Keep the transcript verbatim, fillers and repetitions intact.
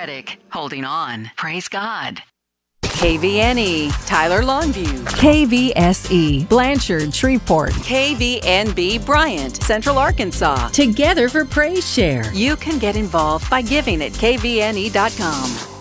Reddick, holding on. Praise God. K V N E, Tyler Longview. K V S E, Blanchard, Shreveport. K V N B, Bryant, Central Arkansas. Together for Praise Share. You can get involved by giving at K V N E dot com.